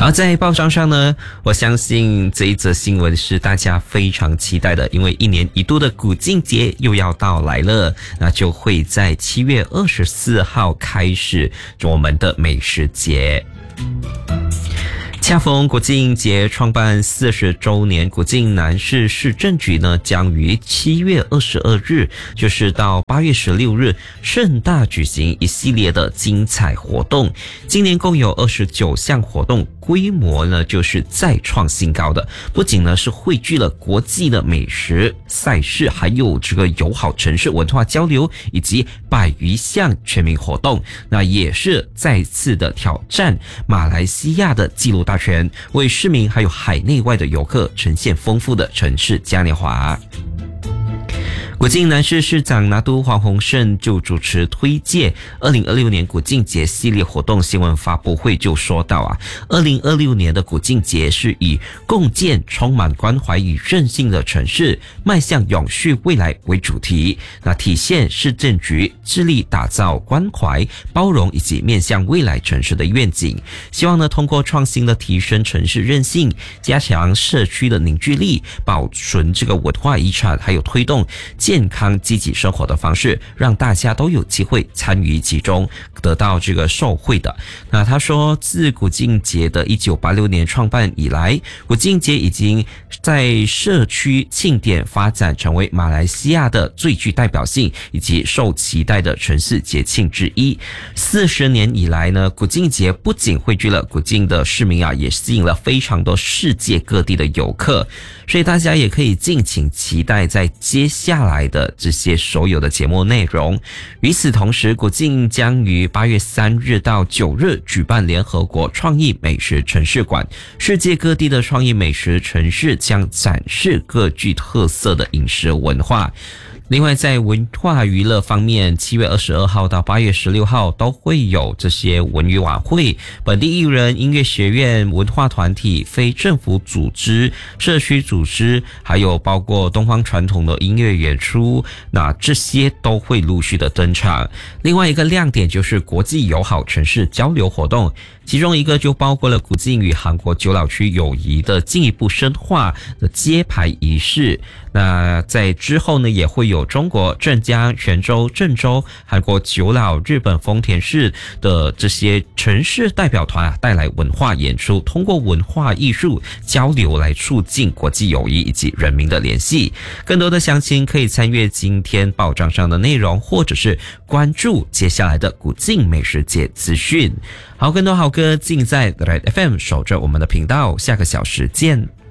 而在报章上呢，我相信这一则新闻是大家非常期待的，因为一年一度的古晋节又要到来了，那就会在7月24号开始我们的美食节。恰逢国庆节创办40周年，国庆南市市政局呢将于7月22日，就是到8月16日，盛大举行一系列的精彩活动。今年共有29项活动，规模呢就是再创新高的。不仅呢是汇聚了国际的美食赛事，还有这个友好城市文化交流，以及100余项全民活动。那也是再次的挑战马来西亚的纪录大全，为市民还有海内外的游客呈现丰富的城市嘉年华。国庆南市市长拿督黄宏胜就主持推介2026年国庆节系列活动新闻发布会，就说到2026年的国庆节是以共建充满关怀与韧性的城市，迈向永续未来为主题，那体现市政局致力打造关怀、包容以及面向未来城市的愿景。希望呢通过创新的提升城市韧性，加强社区的凝聚力，保存这个文化遗产，还有推动健康积极生活的方式，让大家都有机会参与其中，得到这个受惠的。那他说，自国庆节的1986年创办以来，国庆节已经在社区庆典发展成为马来西亚的最具代表性以及受期待的城市节庆之一。40年以来呢，国庆节不仅汇聚了国庆的市民也吸引了非常多世界各地的游客，所以大家也可以敬请期待在接下来的这些所有的节目内容。与此同时，国庆将于8月3日到9日举办联合国创意美食城市馆，世界各地的创意美食城市将展示各具特色的饮食文化。另外在文化娱乐方面，7月22号到8月16号都会有这些文娱晚会，本地艺人、音乐学院、文化团体、非政府组织、社区组织，还有包括东方传统的音乐演出，那这些都会陆续的登场。另外一个亮点就是国际友好城市交流活动，其中一个就包括了古晋与韩国九老区友谊的进一步深化的揭牌仪式。那在之后呢，也会有中国镇江、泉州、郑州、韩国九老、日本丰田市的这些城市代表团带来文化演出，通过文化艺术交流来促进国际友谊以及人民的联系。更多的详情可以参阅今天报章上的内容，或者是关注接下来的古晋美食节资讯。好，更多好歌尽在 Red FM， 守着我们的频道，下个小时见。